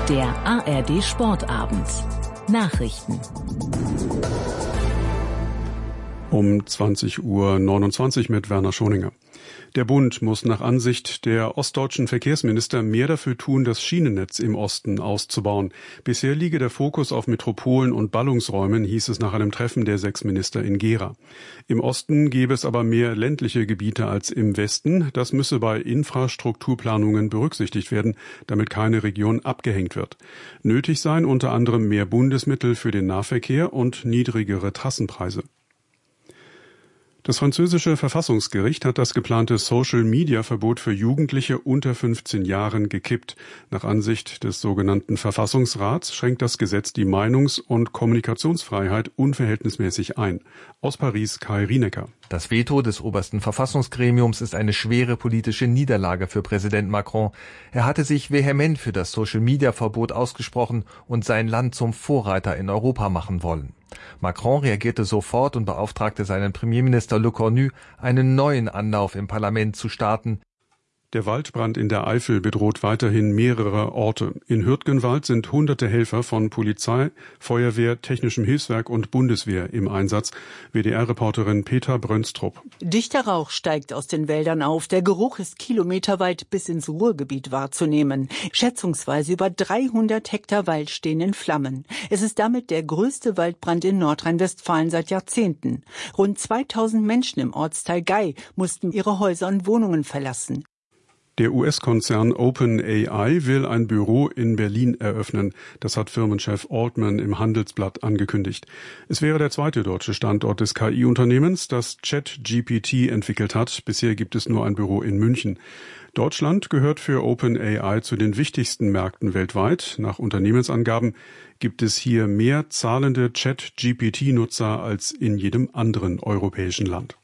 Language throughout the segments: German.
Der ARD Sportabend. Nachrichten. Um 20:29 Uhr mit Werner Schoninger. Der Bund muss nach Ansicht der ostdeutschen Verkehrsminister mehr dafür tun, das Schienennetz im Osten auszubauen. Bisher liege der Fokus auf Metropolen und Ballungsräumen, hieß es nach einem Treffen der 6 Minister in Gera. Im Osten gäbe es aber mehr ländliche Gebiete als im Westen. Das müsse bei Infrastrukturplanungen berücksichtigt werden, damit keine Region abgehängt wird. Nötig seien unter anderem mehr Bundesmittel für den Nahverkehr und niedrigere Trassenpreise. Das französische Verfassungsgericht hat das geplante Social-Media-Verbot für Jugendliche unter 15 Jahren gekippt. Nach Ansicht des sogenannten Verfassungsrats schränkt das Gesetz die Meinungs- und Kommunikationsfreiheit unverhältnismäßig ein. Aus Paris Kai Rienecker. Das Veto des obersten Verfassungsgremiums ist eine schwere politische Niederlage für Präsident Macron. Er hatte sich vehement für das Social-Media-Verbot ausgesprochen und sein Land zum Vorreiter in Europa machen wollen. Macron reagierte sofort und beauftragte seinen Premierminister Le Cornu, einen neuen Anlauf im Parlament zu starten. Der Waldbrand in der Eifel bedroht weiterhin mehrere Orte. In Hürtgenwald sind hunderte Helfer von Polizei, Feuerwehr, Technischem Hilfswerk und Bundeswehr im Einsatz. WDR-Reporterin Petra Brönstrup. Dichter Rauch steigt aus den Wäldern auf. Der Geruch ist kilometerweit bis ins Ruhrgebiet wahrzunehmen. Schätzungsweise über 300 Hektar Wald stehen in Flammen. Es ist damit der größte Waldbrand in Nordrhein-Westfalen seit Jahrzehnten. Rund 2000 Menschen im Ortsteil Gei mussten ihre Häuser und Wohnungen verlassen. Der US-Konzern OpenAI will ein Büro in Berlin eröffnen. Das hat Firmenchef Altman im Handelsblatt angekündigt. Es wäre der zweite deutsche Standort des KI-Unternehmens, das ChatGPT entwickelt hat. Bisher gibt es nur ein Büro in München. Deutschland gehört für OpenAI zu den wichtigsten Märkten weltweit. Nach Unternehmensangaben gibt es hier mehr zahlende ChatGPT-Nutzer als in jedem anderen europäischen Land.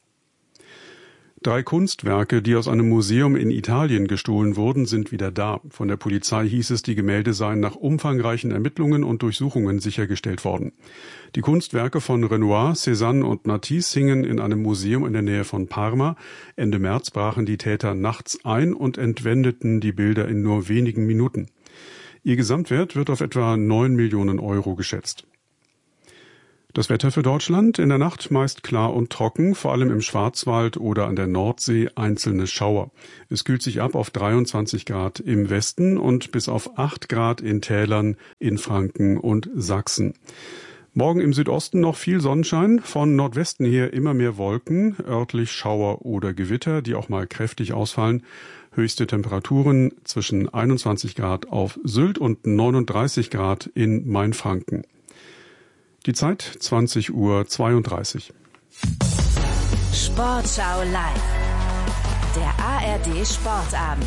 3 Kunstwerke, die aus einem Museum in Italien gestohlen wurden, sind wieder da. Von der Polizei hieß es, die Gemälde seien nach umfangreichen Ermittlungen und Durchsuchungen sichergestellt worden. Die Kunstwerke von Renoir, Cézanne und Matisse hingen in einem Museum in der Nähe von Parma. Ende März brachen die Täter nachts ein und entwendeten die Bilder in nur wenigen Minuten. Ihr Gesamtwert wird auf etwa 9 Millionen Euro geschätzt. Das Wetter für Deutschland: in der Nacht meist klar und trocken, vor allem im Schwarzwald oder an der Nordsee einzelne Schauer. Es kühlt sich ab auf 23 Grad im Westen und bis auf 8 Grad in Tälern in Franken und Sachsen. Morgen im Südosten noch viel Sonnenschein, von Nordwesten her immer mehr Wolken, örtlich Schauer oder Gewitter, die auch mal kräftig ausfallen. Höchste Temperaturen zwischen 21 Grad auf Sylt und 39 Grad in Mainfranken. Die Zeit 20:32 Uhr. Sportschau live. Der ARD Sportabend.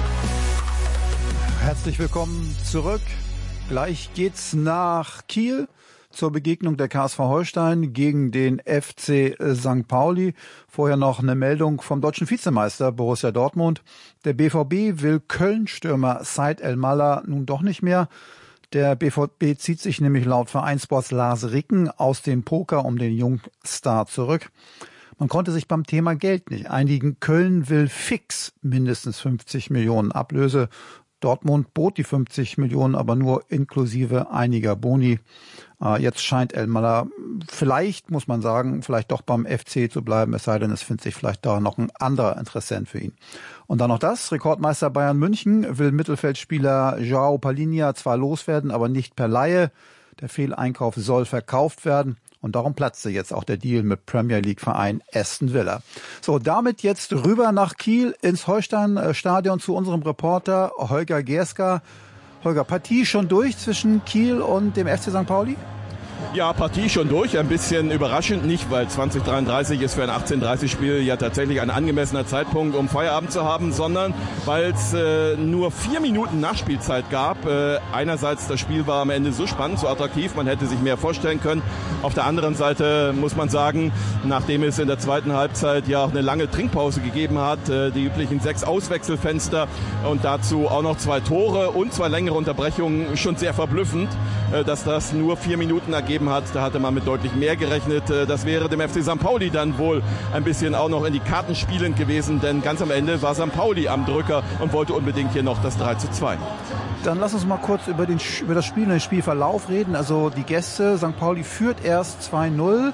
Herzlich willkommen zurück. Gleich geht's nach Kiel zur Begegnung der KSV Holstein gegen den FC St. Pauli. Vorher noch eine Meldung vom deutschen Vizemeister Borussia Dortmund. Der BVB will Köln-Stürmer Said El-Mallah nun doch nicht mehr. Der BVB zieht sich nämlich laut Vereinsboss Lars Ricken aus dem Poker um den Jungstar zurück. Man konnte sich beim Thema Geld nicht einigen. Köln will fix mindestens 50 Millionen Ablöse. Dortmund bot die 50 Millionen, aber nur inklusive einiger Boni. Jetzt scheint El-Mallah vielleicht, muss man sagen, vielleicht doch beim FC zu bleiben, es sei denn, es findet sich vielleicht da noch ein anderer Interessent für ihn. Und dann noch das: Rekordmeister Bayern München will Mittelfeldspieler João Palhinha zwar loswerden, aber nicht per Leihe. Der Fehleinkauf soll verkauft werden. Und darum platzte jetzt auch der Deal mit Premier League Verein Aston Villa. So, damit jetzt rüber nach Kiel ins Holstein-Stadion zu unserem Reporter Holger Gerska. Holger, Partie schon durch zwischen Kiel und dem FC St. Pauli? Ja, Partie schon durch. Ein bisschen überraschend nicht, weil 20:33 ist für ein 18:30-Spiel ja tatsächlich ein angemessener Zeitpunkt, um Feierabend zu haben, sondern weil es nur 4 Minuten Nachspielzeit gab. Einerseits, das Spiel war am Ende so spannend, so attraktiv, man hätte sich mehr vorstellen können. Auf der anderen Seite muss man sagen, nachdem es in der zweiten Halbzeit ja auch eine lange Trinkpause gegeben hat, die üblichen 6 Auswechselfenster und dazu auch noch 2 Tore und 2 längere Unterbrechungen, schon sehr verblüffend, dass das nur 4 Minuten ergeben gegeben hat. Da hatte man mit deutlich mehr gerechnet. Das wäre dem FC St. Pauli dann wohl ein bisschen auch noch in die Karten spielend gewesen, denn ganz am Ende war St. Pauli am Drücker und wollte unbedingt hier noch das 3:2. Dann lass uns mal kurz über das Spiel und den Spielverlauf reden. Also die Gäste, St. Pauli führt erst 2:0.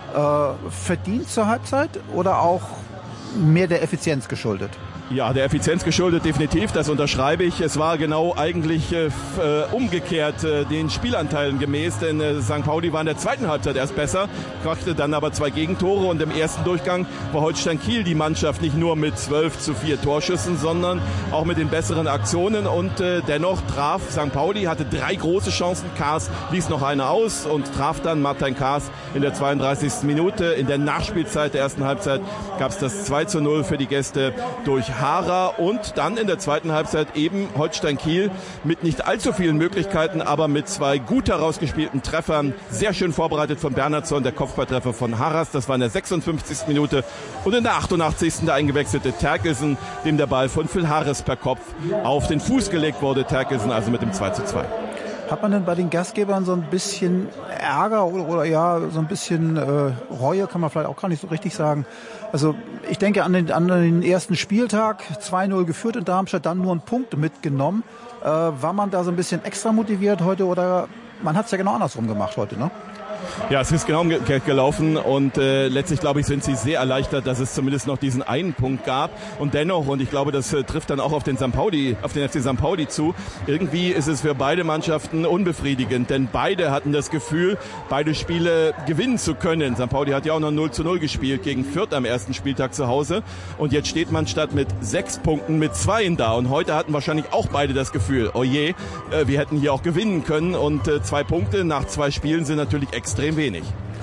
Verdient zur Halbzeit oder auch mehr der Effizienz geschuldet? Ja, der Effizienz geschuldet, definitiv, das unterschreibe ich. Es war genau eigentlich umgekehrt den Spielanteilen gemäß, denn St. Pauli war in der zweiten Halbzeit erst besser, brachte dann aber 2 Gegentore und im ersten Durchgang war Holstein Kiel die Mannschaft nicht nur mit 12:4 Torschüssen, sondern auch mit den besseren Aktionen und dennoch traf St. Pauli, hatte 3 große Chancen, Kaas ließ noch eine aus und traf dann Martin Kaas in der 32. Minute. In der Nachspielzeit der ersten Halbzeit gab es das 2:0 für die Gäste durch Hara und dann in der zweiten Halbzeit eben Holstein Kiel mit nicht allzu vielen Möglichkeiten, aber mit 2 gut herausgespielten Treffern, sehr schön vorbereitet von Bernhardsson, der Kopfballtreffer von Harras, das war in der 56. Minute und in der 88. der eingewechselte Terkelsen, dem der Ball von Phil Harris per Kopf auf den Fuß gelegt wurde, Terkelsen also mit dem 2:2. Hat man denn bei den Gastgebern so ein bisschen Ärger oder ja, so ein bisschen Reue, kann man vielleicht auch gar nicht so richtig sagen. Also ich denke an den ersten Spieltag, 2:0 geführt in Darmstadt, dann nur einen Punkt mitgenommen. War man da so ein bisschen extra motiviert heute oder man hat es ja genau andersrum gemacht heute, ne? Ja, es ist genau gelaufen und letztlich, glaube ich, sind sie sehr erleichtert, dass es zumindest noch diesen einen Punkt gab. Und dennoch, und ich glaube, das trifft dann auch auf den FC St. Pauli zu, irgendwie ist es für beide Mannschaften unbefriedigend, denn beide hatten das Gefühl, beide Spiele gewinnen zu können. St. Pauli hat ja auch noch 0:0 gespielt gegen Fürth am ersten Spieltag zu Hause und jetzt steht man statt mit 6 Punkten mit 2 da und heute hatten wahrscheinlich auch beide das Gefühl, oh je, wir hätten hier auch gewinnen können und 2 Punkte nach 2 Spielen sind natürlich extrem wenig.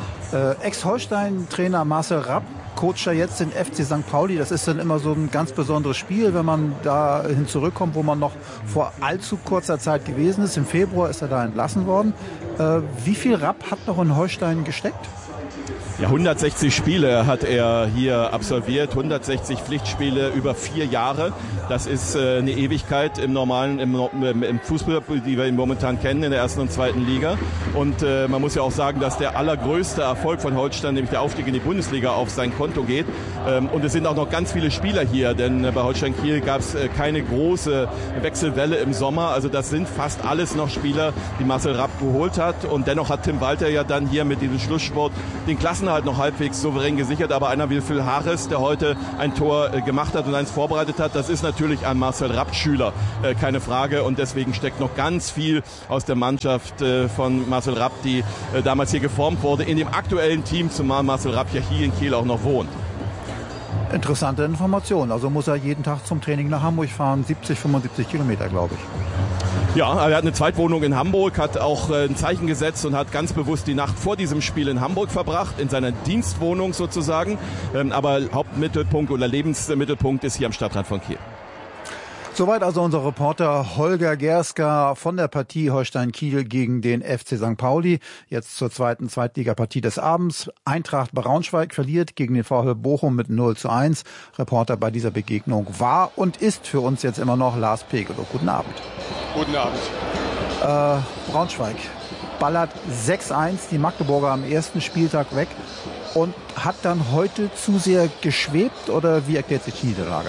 Ex-Holstein-Trainer Marcel Rapp coacht ja jetzt den FC St. Pauli. Das ist dann immer so ein ganz besonderes Spiel, wenn man dahin zurückkommt, wo man noch vor allzu kurzer Zeit gewesen ist. Im Februar ist er da entlassen worden. Wie viel Rapp hat noch in Holstein gesteckt? Ja, 160 Spiele hat er hier absolviert, 160 Pflichtspiele über 4 Jahre. Das ist eine Ewigkeit im Fußball, die wir ihn momentan kennen, in der ersten und zweiten Liga. Und man muss ja auch sagen, dass der allergrößte Erfolg von Holstein, nämlich der Aufstieg in die Bundesliga, auf sein Konto geht. Und es sind auch noch ganz viele Spieler hier, denn bei Holstein Kiel gab es keine große Wechselwelle im Sommer. Also das sind fast alles noch Spieler, die Marcel Rapp geholt hat. Und dennoch hat Tim Walter ja dann hier mit diesem Schlusssport den Klassenerhalt noch halbwegs souverän gesichert. Aber einer wie Phil Harris, der heute ein Tor gemacht hat und eins vorbereitet hat, das ist natürlich ein Marcel Rapp-Schüler, keine Frage. Und deswegen steckt noch ganz viel aus der Mannschaft von Marcel Rapp, die damals hier geformt wurde, in dem aktuellen Team, zumal Marcel Rapp ja hier in Kiel auch noch wohnt. Interessante Information. Also muss er jeden Tag zum Training nach Hamburg fahren, 75 Kilometer, glaube ich. Ja, er hat eine Zweitwohnung in Hamburg, hat auch ein Zeichen gesetzt und hat ganz bewusst die Nacht vor diesem Spiel in Hamburg verbracht, in seiner Dienstwohnung sozusagen. Aber Hauptmittelpunkt oder Lebensmittelpunkt ist hier am Stadtrand von Kiel. Soweit also unser Reporter Holger Gerska von der Partie Holstein Kiel gegen den FC St. Pauli. Jetzt zur zweiten Zweitligapartie des Abends. Eintracht Braunschweig verliert gegen den VfL Bochum mit 0:1. Reporter bei dieser Begegnung war und ist für uns jetzt immer noch Lars Pegelow. Guten Abend. Guten Abend. Braunschweig ballert 6:1 die Magdeburger am ersten Spieltag weg und hat dann heute zu sehr geschwebt oder wie erklärt sich die Niederlage?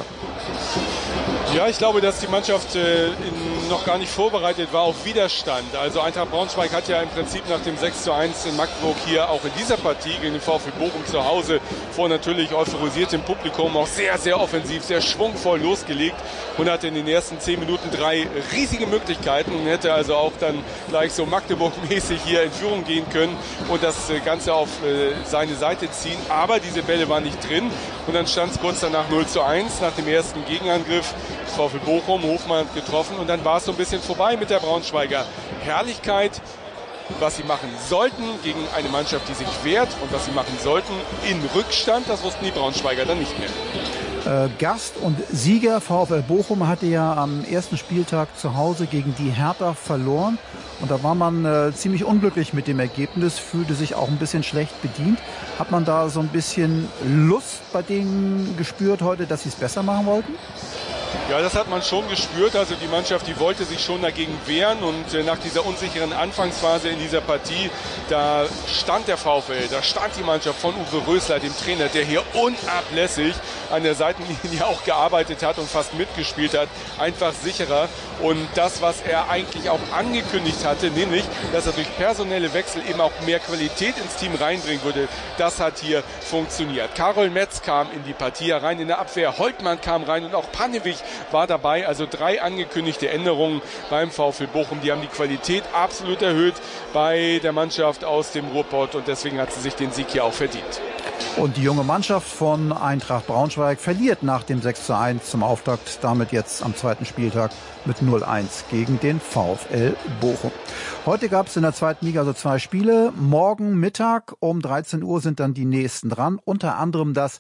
Ja, ich glaube, dass die Mannschaft noch gar nicht vorbereitet war auf Widerstand. Also Eintracht Braunschweig hat ja im Prinzip nach dem 6:1 in Magdeburg hier auch in dieser Partie gegen den VfL Bochum zu Hause vor natürlich euphorisiertem Publikum auch sehr, sehr offensiv, sehr schwungvoll losgelegt und hatte in den ersten 10 Minuten 3 riesige Möglichkeiten und hätte also auch dann gleich so Magdeburg-mäßig hier in Führung gehen können und das Ganze auf seine Seite ziehen. Aber diese Bälle waren nicht drin und dann stand es kurz danach 0:1 nach dem ersten Gegenangriff. VfL Bochum, Hofmann hat getroffen und dann war es so ein bisschen vorbei mit der Braunschweiger Herrlichkeit, was sie machen sollten gegen eine Mannschaft, die sich wehrt und was sie machen sollten in Rückstand, das wussten die Braunschweiger dann nicht mehr. Gast und Sieger VfL Bochum hatte ja am ersten Spieltag zu Hause gegen die Hertha verloren und da war man ziemlich unglücklich mit dem Ergebnis, fühlte sich auch ein bisschen schlecht bedient. Hat man da so ein bisschen Lust bei denen gespürt heute, dass sie es besser machen wollten? Ja, das hat man schon gespürt. Also die Mannschaft, die wollte sich schon dagegen wehren. Und nach dieser unsicheren Anfangsphase in dieser Partie, da stand der VfL, da stand die Mannschaft von Uwe Rösler, dem Trainer, der hier unablässig an der Seitenlinie auch gearbeitet hat und fast mitgespielt hat, einfach sicherer. Und das, was er eigentlich auch angekündigt hatte, nämlich, dass er durch personelle Wechsel eben auch mehr Qualität ins Team reinbringen würde, das hat hier funktioniert. Karol Metz kam in die Partie herein in der Abwehr, Holtmann kam rein und auch Pannewick war dabei. Also 3 angekündigte Änderungen beim VfL Bochum. Die haben die Qualität absolut erhöht bei der Mannschaft aus dem Ruhrpott und deswegen hat sie sich den Sieg hier auch verdient. Und die junge Mannschaft von Eintracht Braunschweig verliert nach dem 6:1 zum Auftakt, damit jetzt am zweiten Spieltag mit 0:1 gegen den VfL Bochum. Heute gab es in der zweiten Liga also 2 Spiele. Morgen Mittag um 13 Uhr sind dann die nächsten dran. Unter anderem das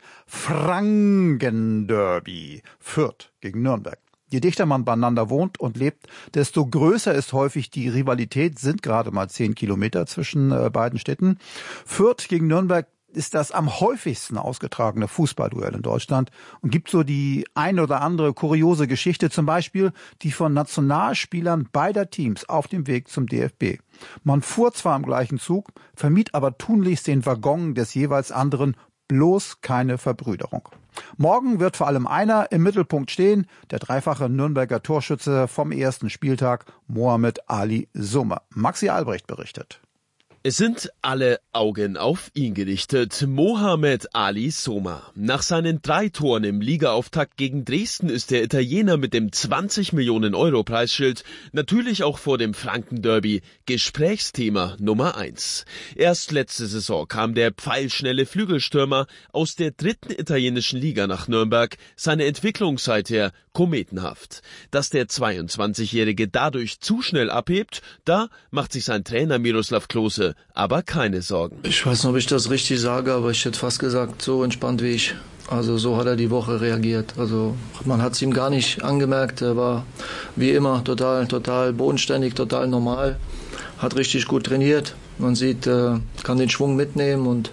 Franken-Derby. Fürth gegen Nürnberg. Je dichter man beieinander wohnt und lebt, desto größer ist häufig die Rivalität, sind gerade mal 10 Kilometer zwischen beiden Städten. Fürth gegen Nürnberg ist das am häufigsten ausgetragene Fußballduell in Deutschland und gibt so die ein oder andere kuriose Geschichte, zum Beispiel die von Nationalspielern beider Teams auf dem Weg zum DFB. Man fuhr zwar im gleichen Zug, vermied aber tunlichst den Waggon des jeweils anderen, bloß keine Verbrüderung. Morgen wird vor allem einer im Mittelpunkt stehen, der dreifache Nürnberger Torschütze vom ersten Spieltag, Mohamed Ali Sommer. Maxi Albrecht berichtet. Es sind alle Augen auf ihn gerichtet. Mohamed Ali Sommer. Nach seinen 3 Toren im Ligaauftakt gegen Dresden ist der Italiener mit dem 20 Millionen Euro Preisschild natürlich auch vor dem Franken-Derby Gesprächsthema Nummer 1. Erst letzte Saison kam der pfeilschnelle Flügelstürmer aus der 3. italienischen Liga nach Nürnberg. Seine Entwicklung seither kometenhaft. Dass der 22-Jährige dadurch zu schnell abhebt, da macht sich sein Trainer Miroslav Klose aber keine Sorgen. Ich weiß nicht, ob ich das richtig sage, aber ich hätte fast gesagt, so entspannt wie ich. Also so hat er die Woche reagiert. Also man hat es ihm gar nicht angemerkt. Er war wie immer total bodenständig, total normal. Hat richtig gut trainiert. Man sieht, kann den Schwung mitnehmen und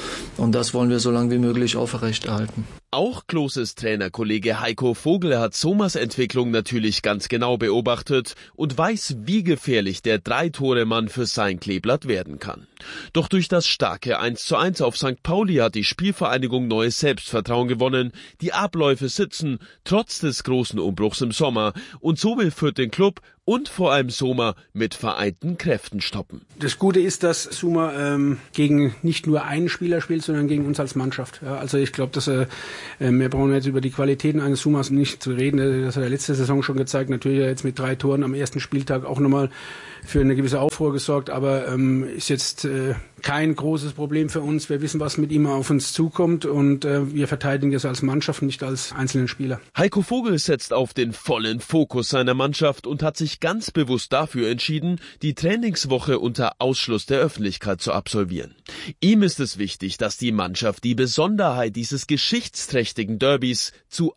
das wollen wir so lange wie möglich aufrechterhalten. Auch Kloses Trainerkollege Heiko Vogel hat Sommers Entwicklung natürlich ganz genau beobachtet und weiß, wie gefährlich der 3-Tore-Mann für sein Kleeblatt werden kann. Doch durch das starke 1:1 auf St. Pauli hat die Spielvereinigung neues Selbstvertrauen gewonnen. Die Abläufe sitzen, trotz des großen Umbruchs im Sommer. Und so will Fürth den Club und vor allem Sommer mit vereinten Kräften stoppen. Das Gute ist, dass Sommer gegen nicht nur einen Spieler spielt, sondern gegen uns als Mannschaft. Ja, also ich glaube, dass wir brauchen jetzt über die Qualitäten eines Sommers nicht zu reden. Das hat er letzte Saison schon gezeigt. Natürlich jetzt mit 3 Toren am ersten Spieltag auch nochmal für eine gewisse Aufruhr gesorgt. Aber ist jetzt kein großes Problem für uns. Wir wissen, was mit ihm auf uns zukommt. Und wir verteidigen das als Mannschaft, nicht als einzelnen Spieler. Heiko Vogel setzt auf den vollen Fokus seiner Mannschaft und hat sich ganz bewusst dafür entschieden, die Trainingswoche unter Ausschluss der Öffentlichkeit zu absolvieren. Ihm ist es wichtig, dass die Mannschaft die Besonderheit dieses geschichtsträchtigen Derbys zu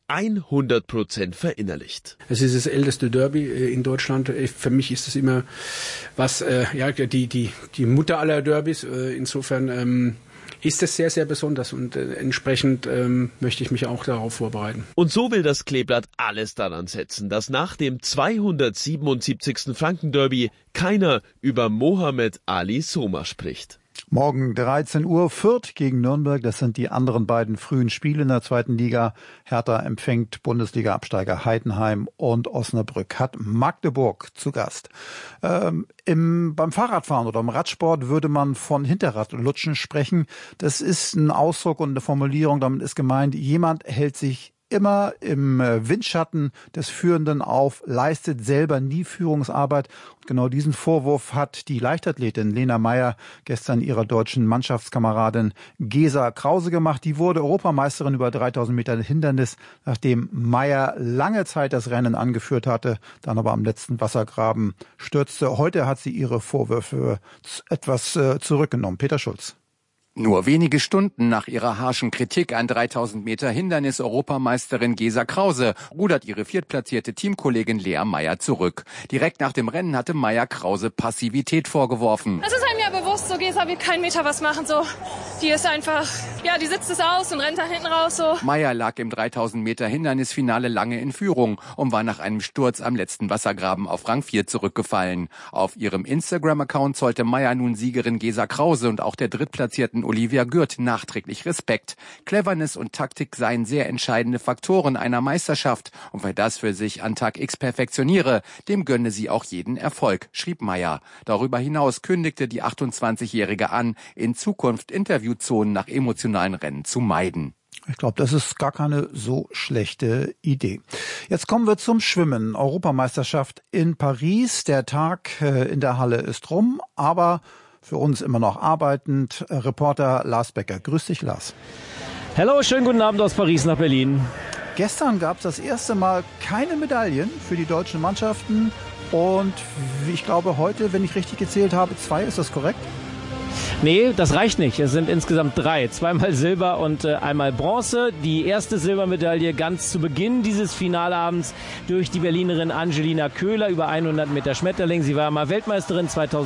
100% verinnerlicht. Es ist das älteste Derby in Deutschland. Für mich ist es immer was, die Mutter aller Derbys. Insofern ist es sehr, sehr besonders und entsprechend möchte ich mich auch darauf vorbereiten. Und so will das Kleeblatt alles daran setzen, dass nach dem 277. Franken-Derby keiner über Mohamed Ali Sommer spricht. Morgen 13 Uhr Fürth gegen Nürnberg. Das sind die anderen beiden frühen Spiele in der zweiten Liga. Hertha empfängt Bundesliga-Absteiger Heidenheim und Osnabrück hat Magdeburg zu Gast. Beim Fahrradfahren oder im Radsport würde man von Hinterradlutschen sprechen. Das ist ein Ausdruck und eine Formulierung. Damit ist gemeint, jemand hält sich immer im Windschatten des Führenden auf, leistet selber nie Führungsarbeit. Und genau diesen Vorwurf hat die Leichtathletin Lena Meyer gestern ihrer deutschen Mannschaftskameradin Gesa Krause gemacht. Die wurde Europameisterin über 3000 Meter Hindernis, nachdem Meyer lange Zeit das Rennen angeführt hatte, dann aber am letzten Wassergraben stürzte. Heute hat sie ihre Vorwürfe etwas zurückgenommen. Peter Schulz. Nur wenige Stunden nach ihrer harschen Kritik an 3000 Meter Hindernis Europameisterin Gesa Krause rudert ihre viertplatzierte Teamkollegin Lea Meyer zurück. Direkt nach dem Rennen hatte Meyer Krause Passivität vorgeworfen. Es ist einem ja bewusst, so Gesa will keinen Meter was machen, so. Die ist einfach Ja, die sitzt es aus und rennt da hinten raus so. Maier lag im 3000 Meter Hindernisfinale lange in Führung und war nach einem Sturz am letzten Wassergraben auf Rang 4 zurückgefallen. Auf ihrem Instagram-Account zollte Maier nun Siegerin Gesa Krause und auch der drittplatzierten Olivia Gürt nachträglich Respekt. Cleverness und Taktik seien sehr entscheidende Faktoren einer Meisterschaft. Und wer das für sich an Tag X perfektioniere, dem gönne sie auch jeden Erfolg, schrieb Maier. Darüber hinaus kündigte die 28-Jährige an, in Zukunft Interviewzonen nach emotionalen Rennen zu meiden. Ich glaube, das ist gar keine so schlechte Idee. Jetzt kommen wir zum Schwimmen. Europameisterschaft in Paris. Der Tag in der Halle ist rum, aber für uns immer noch arbeitend. Reporter Lars Becker. Grüß dich, Lars. Hallo, schönen guten Abend aus Paris nach Berlin. Gestern gab es das erste Mal keine Medaillen für die deutschen Mannschaften. Und ich glaube heute, wenn ich richtig gezählt habe, 2. Ist das korrekt? Nee, das reicht nicht. Es sind insgesamt 3. 2-mal Silber und einmal Bronze. Die erste Silbermedaille ganz zu Beginn dieses Finalabends durch die Berlinerin Angelina Köhler über 100 Meter Schmetterling. Sie war mal Weltmeisterin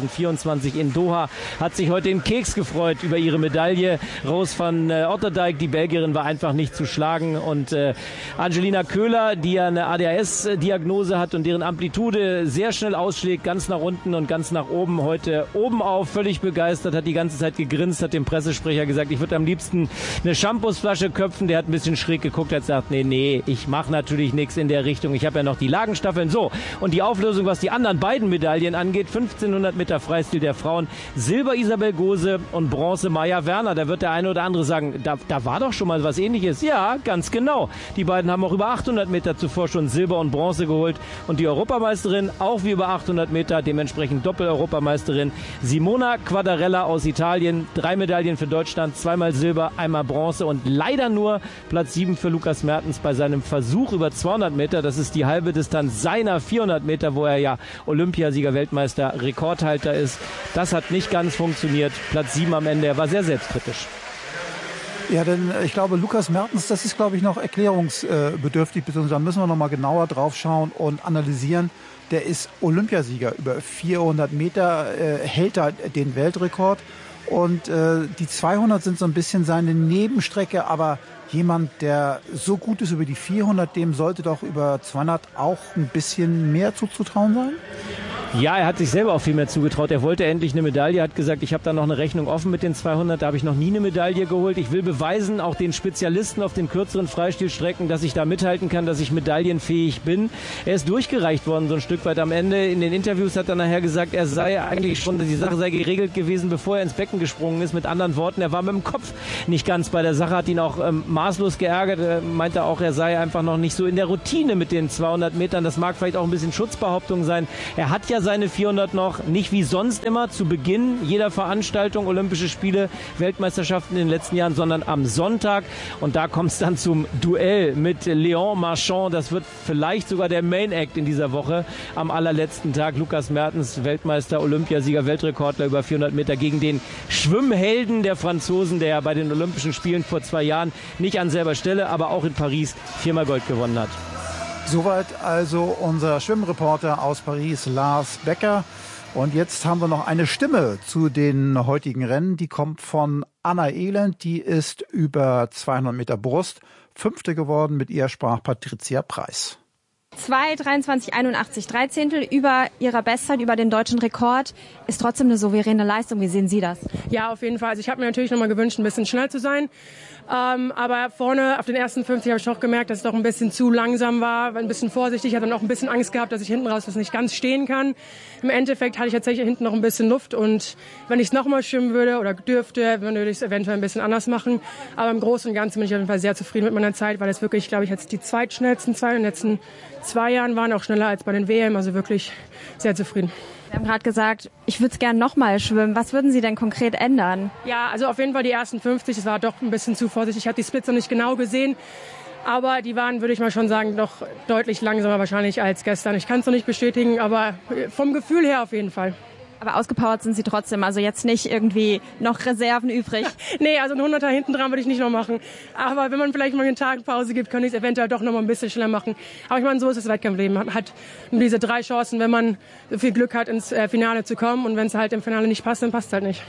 2024 in Doha, hat sich heute im Keks gefreut über ihre Medaille. Rose van Otterdijk, die Belgierin, war einfach nicht zu schlagen. Und Angelina Köhler, die ja eine ADHS-Diagnose hat und deren Amplitude sehr schnell ausschlägt, ganz nach unten und ganz nach oben, heute oben auf, völlig begeistert, hat die ganze Zeit gegrinst, hat dem Pressesprecher gesagt, ich würde am liebsten eine Shampoosflasche köpfen. Der hat ein bisschen schräg geguckt, hat gesagt, nee, ich mache natürlich nichts in der Richtung. Ich habe ja noch die Lagenstaffeln. So, und die Auflösung, was die anderen beiden Medaillen angeht, 1500 Meter Freistil der Frauen, Silber Isabel Gose und Bronze Maja Werner. Da wird der eine oder andere sagen, da war doch schon mal was Ähnliches. Ja, ganz genau. Die beiden haben auch über 800 Meter zuvor schon Silber und Bronze geholt. Und die Europameisterin, auch wie über 800 Meter, dementsprechend Doppel-Europameisterin, Simona Quadarella aus Italien, 3 Medaillen für Deutschland, 2-mal Silber, einmal Bronze und leider nur Platz 7 für Lukas Mertens bei seinem Versuch über 200 Meter. Das ist die halbe Distanz seiner 400 Meter, wo er ja Olympiasieger, Weltmeister, Rekordhalter ist. Das hat nicht ganz funktioniert. Platz 7 am Ende. Er war sehr selbstkritisch. Ja, denn ich glaube, Lukas Mertens, das ist, glaube ich, noch erklärungsbedürftig, beziehungsweise da müssen wir noch mal genauer drauf schauen und analysieren. Der ist Olympiasieger über 400 Meter, hält da den Weltrekord. Und die 200 sind so ein bisschen seine Nebenstrecke, aber jemand, der so gut ist über die 400, dem sollte doch über 200 auch ein bisschen mehr zuzutrauen sein? Ja, er hat sich selber auch viel mehr zugetraut. Er wollte endlich eine Medaille, hat gesagt, ich habe da noch eine Rechnung offen mit den 200, da habe ich noch nie eine Medaille geholt. Ich will beweisen, auch den Spezialisten auf den kürzeren Freistilstrecken, dass ich da mithalten kann, dass ich medaillenfähig bin. Er ist durchgereicht worden, so ein Stück weit am Ende. In den Interviews hat er nachher gesagt, er sei eigentlich schon, die Sache sei geregelt gewesen, bevor er ins Becken gesprungen ist. Mit anderen Worten, er war mit dem Kopf nicht ganz bei der Sache, hat ihn auch maßlos geärgert. Er meinte auch, er sei einfach noch nicht so in der Routine mit den 200 Metern. Das mag vielleicht auch ein bisschen Schutzbehauptung sein. Er hat ja seine 400 noch, nicht wie sonst immer zu Beginn jeder Veranstaltung, Olympische Spiele, Weltmeisterschaften in den letzten Jahren, sondern am Sonntag. Und da kommt es dann zum Duell mit Léon Marchand. Das wird vielleicht sogar der Main Act in dieser Woche am allerletzten Tag. Lukas Mertens, Weltmeister, Olympiasieger, Weltrekordler über 400 Meter gegen den Schwimmhelden der Franzosen, der ja bei den Olympischen Spielen vor 2 Jahren nicht an selber Stelle, aber auch in Paris 4-mal Gold gewonnen hat. Soweit also unser Schwimmreporter aus Paris, Lars Becker. Und jetzt haben wir noch eine Stimme zu den heutigen Rennen. Die kommt von Anna Elend. Die ist über 200 Meter Brust 5. geworden. Mit ihr sprach Patricia Preis. 2:23,81, 3 Zehntel über ihrer Bestzeit, über den deutschen Rekord, ist trotzdem eine souveräne Leistung. Wie sehen Sie das? Ja, auf jeden Fall. Also ich habe mir natürlich nochmal gewünscht, ein bisschen schnell zu sein. Aber vorne auf den ersten 50 habe ich doch gemerkt, dass es doch ein bisschen zu langsam war, ein bisschen vorsichtig. Ich hatte dann auch ein bisschen Angst gehabt, dass ich hinten raus das nicht ganz stehen kann. Im Endeffekt hatte ich tatsächlich hinten noch ein bisschen Luft und wenn ich es nochmal schwimmen würde oder dürfte, würde ich es eventuell ein bisschen anders machen. Aber im Großen und Ganzen bin ich auf jeden Fall sehr zufrieden mit meiner Zeit, weil es wirklich, glaube ich, jetzt die zweitschnellsten Zeit in den letzten 2 Jahren waren, auch schneller als bei den WM, also wirklich sehr zufrieden. Sie haben gerade gesagt, ich würde es gerne nochmal schwimmen. Was würden Sie denn konkret ändern? Ja, also auf jeden Fall die ersten 50, das war doch ein bisschen zu vorsichtig. Ich habe die Splits noch nicht genau gesehen, aber die waren, würde ich mal schon sagen, doch deutlich langsamer wahrscheinlich als gestern. Ich kann es noch nicht bestätigen, aber vom Gefühl her auf jeden Fall. Aber ausgepowert sind Sie trotzdem, also jetzt nicht irgendwie noch Reserven übrig? Nee, also ein 100er hinten dran würde ich nicht noch machen. Aber wenn man vielleicht mal einen Tag Pause gibt, könnte ich es eventuell doch noch mal ein bisschen schneller machen. Aber ich meine, so ist das Wettkampfleben. Man hat nur diese 3 Chancen, wenn man so viel Glück hat, ins Finale zu kommen. Und wenn es halt im Finale nicht passt, dann passt es halt nicht.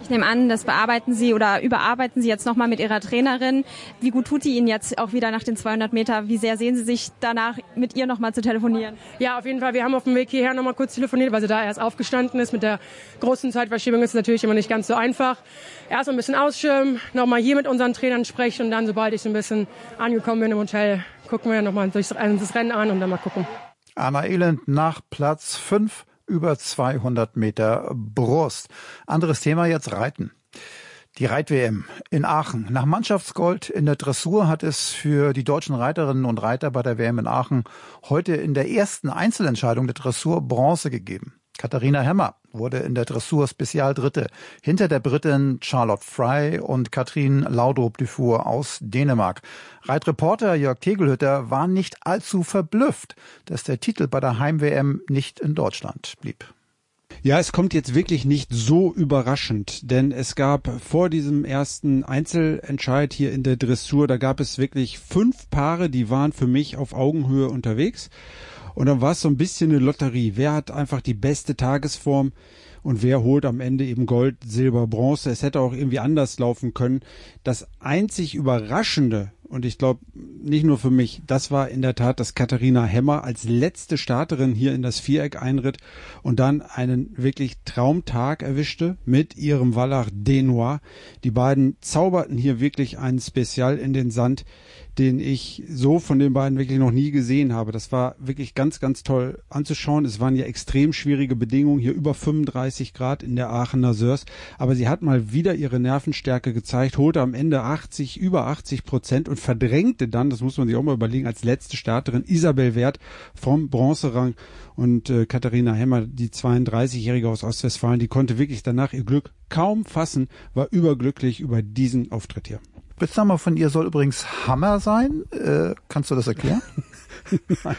Ich nehme an, das bearbeiten Sie oder überarbeiten Sie jetzt nochmal mit Ihrer Trainerin. Wie gut tut die Ihnen jetzt auch wieder nach den 200 Meter? Wie sehr sehen Sie sich danach, mit ihr nochmal zu telefonieren? Ja, auf jeden Fall. Wir haben auf dem Weg hierher nochmal kurz telefoniert, weil sie da erst aufgestanden ist. Mit der großen Zeitverschiebung ist es natürlich immer nicht ganz so einfach. Erst ein bisschen ausschirmen, nochmal hier mit unseren Trainern sprechen und dann, sobald ich so ein bisschen angekommen bin im Hotel, gucken wir nochmal das Rennen an und dann mal gucken. Anna Elend nach Platz 5. Über 200 Meter Brust. Anderes Thema jetzt Reiten. Die Reit-WM in Aachen. Nach Mannschaftsgold in der Dressur hat es für die deutschen Reiterinnen und Reiter bei der WM in Aachen heute in der ersten Einzelentscheidung der Dressur Bronze gegeben. Katharina Hemmer wurde in der Dressur Spezial Dritte hinter der Britin Charlotte Fry und Katrin Laudrup-Dufour aus Dänemark. Reitreporter Jörg Tegelhütter war nicht allzu verblüfft, dass der Titel bei der Heim-WM nicht in Deutschland blieb. Ja, es kommt jetzt wirklich nicht so überraschend, denn es gab vor diesem ersten Einzelentscheid hier in der Dressur, da gab es wirklich 5 Paare, die waren für mich auf Augenhöhe unterwegs. Und dann war es so ein bisschen eine Lotterie. Wer hat einfach die beste Tagesform und wer holt am Ende eben Gold, Silber, Bronze? Es hätte auch irgendwie anders laufen können. Das einzig Überraschende, und ich glaube nicht nur für mich, das war in der Tat, dass Katharina Hemmer als letzte Starterin hier in das Viereck einritt und dann einen wirklich Traumtag erwischte mit ihrem Wallach Denois. Die beiden zauberten hier wirklich einen Spezial in den Sand, den ich so von den beiden wirklich noch nie gesehen habe. Das war wirklich ganz, ganz toll anzuschauen. Es waren ja extrem schwierige Bedingungen, hier über 35 Grad in der Aachener Sörs. Aber sie hat mal wieder ihre Nervenstärke gezeigt, holte am Ende über 80% und verdrängte dann, das muss man sich auch mal überlegen, als letzte Starterin Isabel Werth vom Bronzerang. Und Katharina Hemmer, die 32-Jährige aus Ostwestfalen, die konnte wirklich danach ihr Glück kaum fassen, war überglücklich über diesen Auftritt hier. Spitzname von ihr soll übrigens Hammer sein. Kannst du das erklären? Nein.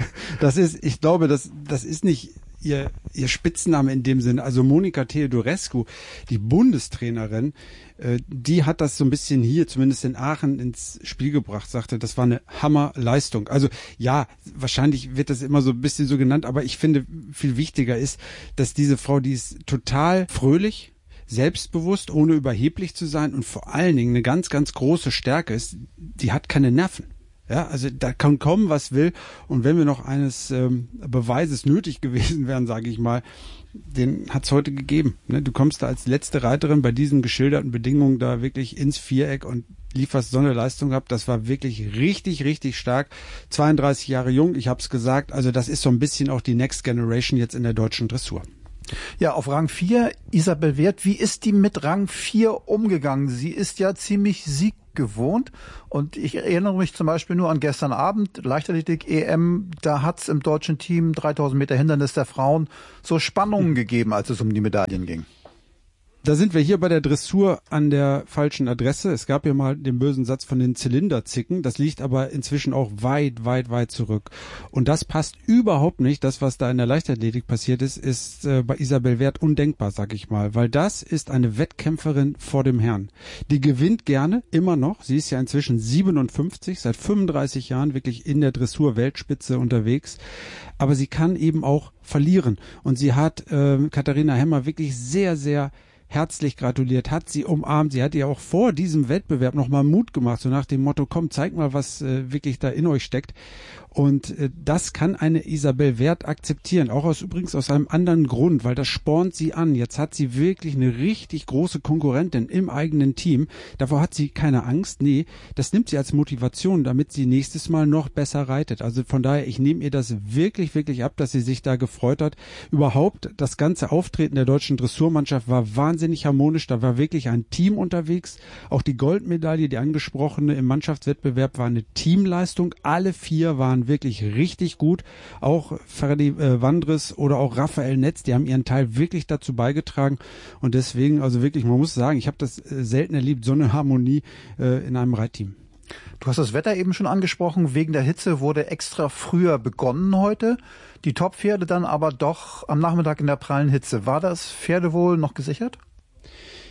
Ich glaube, das ist nicht ihr Spitzname in dem Sinne. Also Monika Theodorescu, die Bundestrainerin, die hat das so ein bisschen hier, zumindest in Aachen, ins Spiel gebracht, sagte, das war eine Hammerleistung. Also ja, wahrscheinlich wird das immer so ein bisschen so genannt, aber ich finde, viel wichtiger ist, dass diese Frau, die ist total fröhlich, selbstbewusst, ohne überheblich zu sein und vor allen Dingen eine ganz, ganz große Stärke ist, die hat keine Nerven. Ja, also da kann kommen, was will. Und wenn wir noch eines Beweises nötig gewesen wären, sage ich mal, den hat's heute gegeben. Ne? Du kommst da als letzte Reiterin bei diesen geschilderten Bedingungen da wirklich ins Viereck und lieferst so eine Leistung ab. Das war wirklich richtig, richtig stark. 32 Jahre jung, ich habe es gesagt. Also das ist so ein bisschen auch die Next Generation jetzt in der deutschen Dressur. Ja, auf Rang 4, Isabel Werth. Wie ist die mit Rang 4 umgegangen? Sie ist ja ziemlich sieggewohnt. Und ich erinnere mich zum Beispiel nur an gestern Abend, Leichtathletik-EM. Da hat es im deutschen Team 3000 Meter Hindernis der Frauen so Spannungen gegeben, als es um die Medaillen ging. Da sind wir hier bei der Dressur an der falschen Adresse. Es gab ja mal den bösen Satz von den Zylinderzicken. Das liegt aber inzwischen auch weit, weit, weit zurück. Und das passt überhaupt nicht. Das, was da in der Leichtathletik passiert ist bei Isabel Werth undenkbar, sag ich mal. Weil das ist eine Wettkämpferin vor dem Herrn. Die gewinnt gerne, immer noch. Sie ist ja inzwischen 57, seit 35 Jahren wirklich in der Dressur-Weltspitze unterwegs. Aber sie kann eben auch verlieren. Und sie hat Katharina Hemmer wirklich sehr, sehr herzlich gratuliert, hat sie umarmt. Sie hat ihr auch vor diesem Wettbewerb nochmal Mut gemacht, so nach dem Motto, komm, zeig mal, was wirklich da in euch steckt. Und das kann eine Isabel Werth akzeptieren, auch übrigens aus einem anderen Grund, weil das spornt sie an. Jetzt hat sie wirklich eine richtig große Konkurrentin im eigenen Team. Davor hat sie keine Angst. Nee, das nimmt sie als Motivation, damit sie nächstes Mal noch besser reitet. Also von daher, ich nehme ihr das wirklich, wirklich ab, dass sie sich da gefreut hat. Überhaupt, das ganze Auftreten der deutschen Dressurmannschaft war wahnsinnig harmonisch. Da war wirklich ein Team unterwegs. Auch die Goldmedaille, die angesprochene im Mannschaftswettbewerb, war eine Teamleistung. Alle 4 waren wirklich richtig gut. Auch Ferdi Wandres oder auch Raphael Netz, die haben ihren Teil wirklich dazu beigetragen. Und deswegen, also wirklich, man muss sagen, ich habe das selten erlebt, so eine Harmonie in einem Reitteam. Du hast das Wetter eben schon angesprochen. Wegen der Hitze wurde extra früher begonnen heute. Die Top-Pferde dann aber doch am Nachmittag in der prallen Hitze. War das Pferdewohl noch gesichert?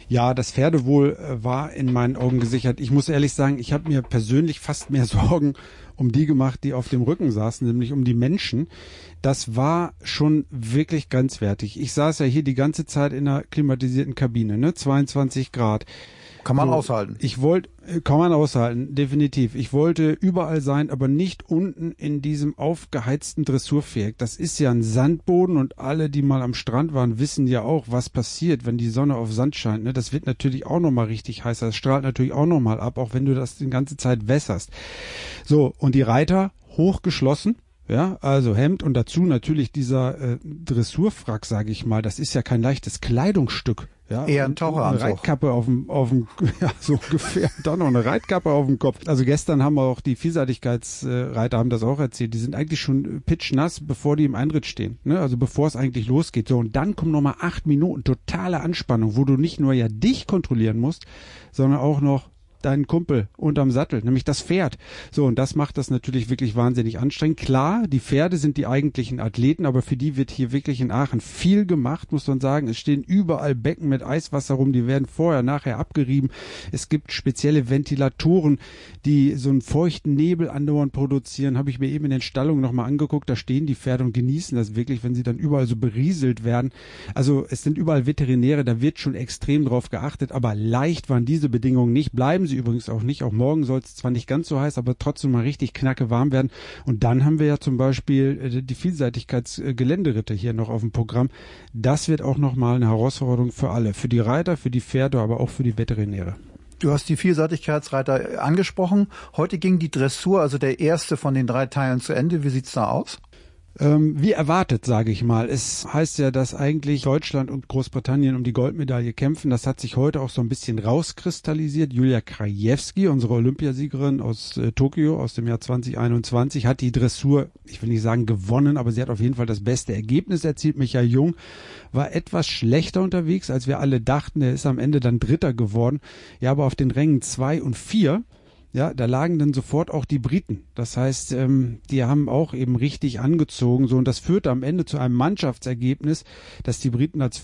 Ja, das Pferdewohl war in meinen Augen gesichert. Ich muss ehrlich sagen, ich habe mir persönlich fast mehr Sorgen um die gemacht, die auf dem Rücken saßen, nämlich um die Menschen. Das war schon wirklich grenzwertig. Ich saß ja hier die ganze Zeit in einer klimatisierten Kabine, ne? 22 Grad. Kann man aushalten. Kann man aushalten, definitiv. Ich wollte überall sein, aber nicht unten in diesem aufgeheizten Dressurviereck. Das ist ja ein Sandboden und alle, die mal am Strand waren, wissen ja auch, was passiert, wenn die Sonne auf Sand scheint. Ne? Das wird natürlich auch nochmal richtig heiß. Das strahlt natürlich auch nochmal ab, auch wenn du das die ganze Zeit wässerst. So, und die Reiter hochgeschlossen. Ja, also Hemd und dazu natürlich dieser Dressurfrack, sage ich mal. Das ist ja kein leichtes Kleidungsstück. Ja, eher ein Taucheranzug. Eine Reitkappe auf dem ja, so ungefähr. Dann noch eine Reitkappe auf dem Kopf. Also gestern haben auch die Vielseitigkeitsreiter haben das auch erzählt. Die sind eigentlich schon pitschnass, bevor die im Einritt stehen. Ne? Also bevor es eigentlich losgeht. So, und dann kommen nochmal 8 Minuten totale Anspannung, wo du nicht nur ja dich kontrollieren musst, sondern auch noch deinen Kumpel unterm Sattel, nämlich das Pferd. So, und das macht das natürlich wirklich wahnsinnig anstrengend. Klar, die Pferde sind die eigentlichen Athleten, aber für die wird hier wirklich in Aachen viel gemacht, muss man sagen. Es stehen überall Becken mit Eiswasser rum, die werden vorher, nachher abgerieben. Es gibt spezielle Ventilatoren, die so einen feuchten Nebel andauernd produzieren. Habe ich mir eben in den Stallungen nochmal angeguckt, da stehen die Pferde und genießen das wirklich, wenn sie dann überall so berieselt werden. Also es sind überall Veterinäre, da wird schon extrem drauf geachtet, aber leicht waren diese Bedingungen nicht. Bleiben sie übrigens auch nicht. Auch morgen soll es zwar nicht ganz so heiß, aber trotzdem mal richtig knacke warm werden. Und dann haben wir ja zum Beispiel die Vielseitigkeitsgeländeritte hier noch auf dem Programm. Das wird auch nochmal eine Herausforderung für alle. Für die Reiter, für die Pferde, aber auch für die Veterinäre. Du hast die Vielseitigkeitsreiter angesprochen. Heute ging die Dressur, also der erste von den 3 Teilen, zu Ende. Wie sieht's da aus? Wie erwartet, sage ich mal. Es heißt ja, dass eigentlich Deutschland und Großbritannien um die Goldmedaille kämpfen. Das hat sich heute auch so ein bisschen rauskristallisiert. Julia Krajewski, unsere Olympiasiegerin aus Tokio aus dem Jahr 2021, hat die Dressur, ich will nicht sagen gewonnen, aber sie hat auf jeden Fall das beste Ergebnis erzielt. Michael Jung war etwas schlechter unterwegs, als wir alle dachten. Er ist am Ende dann Dritter geworden. Ja, aber auf den Rängen 2 und 4, ja, da lagen dann sofort auch die Briten. Das heißt, die haben auch eben richtig angezogen. So, und das führte am Ende zu einem Mannschaftsergebnis, das die Briten als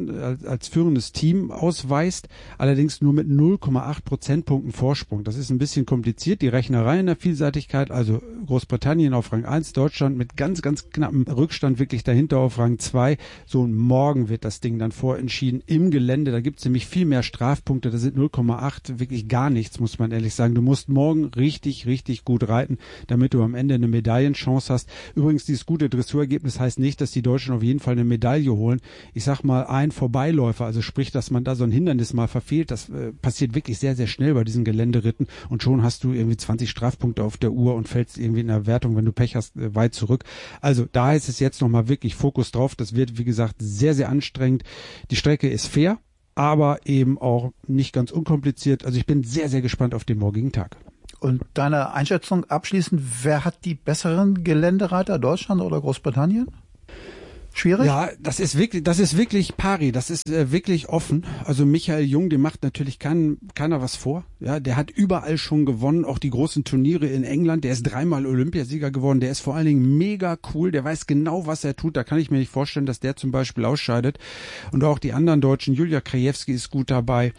führendes Team ausweist, allerdings nur mit 0,8 Prozentpunkten Vorsprung. Das ist ein bisschen kompliziert, die Rechnerei in der Vielseitigkeit. Also Großbritannien auf Rang 1, Deutschland mit ganz, ganz knappem Rückstand wirklich dahinter auf Rang 2. So, und morgen wird das Ding dann vorentschieden im Gelände. Da gibt es nämlich viel mehr Strafpunkte. Da sind 0,8 wirklich gar nichts, muss man ehrlich sagen. Du musst morgen richtig, richtig gut reiten, damit du am Ende eine Medaillenchance hast. Übrigens, dieses gute Dressurergebnis heißt nicht, dass die Deutschen auf jeden Fall eine Medaille holen. Ich sag mal, ein Vorbeiläufer, also sprich, dass man da so ein Hindernis mal verfehlt, das passiert wirklich sehr, sehr schnell bei diesen Geländeritten und schon hast du irgendwie 20 Strafpunkte auf der Uhr und fällst irgendwie in der Wertung, wenn du Pech hast, weit zurück. Also da heißt es jetzt nochmal wirklich Fokus drauf. Das wird, wie gesagt, sehr, sehr anstrengend. Die Strecke ist fair, aber eben auch nicht ganz unkompliziert. Also ich bin sehr, sehr gespannt auf den morgigen Tag. Und deine Einschätzung abschließend, wer hat die besseren Geländereiter, Deutschland oder Großbritannien? Schwierig? Ja, das ist wirklich pari, das ist wirklich offen. Also Michael Jung, dem macht natürlich keiner was vor. Ja, der hat überall schon gewonnen, auch die großen Turniere in England. Der ist 3-mal Olympiasieger geworden. Der ist vor allen Dingen mega cool. Der weiß genau, was er tut. Da kann ich mir nicht vorstellen, dass der zum Beispiel ausscheidet. Und auch die anderen Deutschen. Julia Krajewski ist gut dabei.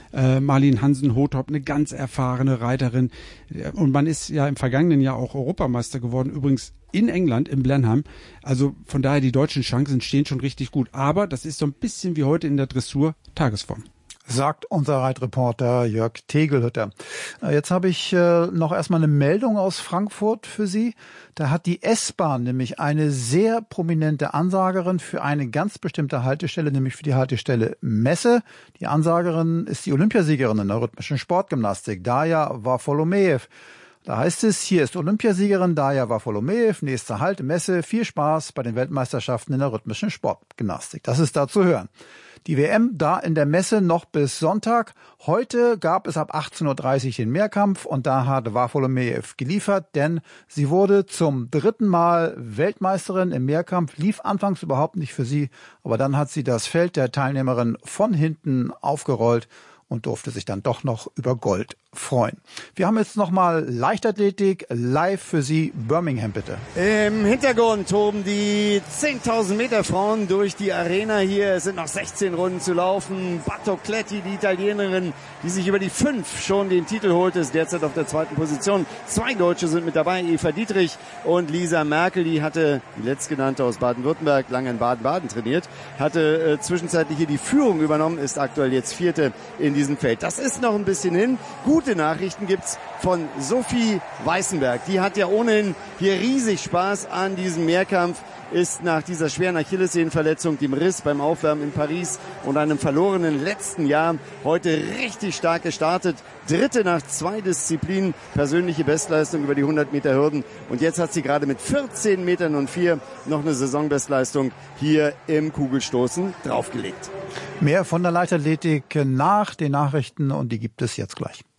Marlin Hansen-Hothop, eine ganz erfahrene Reiterin. Und man ist ja im vergangenen Jahr auch Europameister geworden. Übrigens in England, in Blenheim. Also von daher, die deutschen Chancen stehen schon richtig gut. Aber das ist so ein bisschen wie heute in der Dressur Tagesform. Sagt unser Reitreporter Jörg Tegelhütter. Jetzt habe ich noch erstmal eine Meldung aus Frankfurt für Sie. Da hat die S-Bahn nämlich eine sehr prominente Ansagerin für eine ganz bestimmte Haltestelle, nämlich für die Haltestelle Messe. Die Ansagerin ist die Olympiasiegerin in der rhythmischen Sportgymnastik, Darja Wafolomejew. Da heißt es, hier ist Olympiasiegerin Darja Wafolomejew, nächster Halt, Messe, viel Spaß bei den Weltmeisterschaften in der rhythmischen Sportgymnastik. Das ist da zu hören. Die WM da in der Messe noch bis Sonntag. Heute gab es ab 18.30 Uhr den Mehrkampf und da hat Wafolomejew geliefert, denn sie wurde zum 3. Mal Weltmeisterin im Mehrkampf, lief anfangs überhaupt nicht für sie, aber dann hat sie das Feld der Teilnehmerin von hinten aufgerollt und durfte sich dann doch noch über Gold freuen. Wir haben jetzt nochmal Leichtathletik live für Sie. Birmingham bitte. Im Hintergrund toben die 10.000 Meter Frauen durch die Arena hier. Es sind noch 16 Runden zu laufen. Battocletti, die Italienerin, die sich über die 5 schon den Titel holt, ist derzeit auf der 2. Position. 2 Deutsche sind mit dabei, Eva Dietrich und Lisa Merkel. Die hatte, die letztgenannte aus Baden-Württemberg, lange in Baden-Baden trainiert, hatte zwischenzeitlich hier die Führung übernommen, ist aktuell jetzt 4. in diesem Feld. Das ist noch ein bisschen hin. Gute Nachrichten gibt's von Sophie Weißenberg. Die hat ja ohnehin hier riesig Spaß an diesem Mehrkampf, ist nach dieser schweren Achillessehnenverletzung, dem Riss beim Aufwärmen in Paris und einem verlorenen letzten Jahr heute richtig stark gestartet. 3. nach 2 Disziplinen, persönliche Bestleistung über die 100 Meter Hürden. Und jetzt hat sie gerade mit 14 Metern und 4 noch eine Saisonbestleistung hier im Kugelstoßen draufgelegt. Mehr von der Leichtathletik nach den Nachrichten und die gibt es jetzt gleich.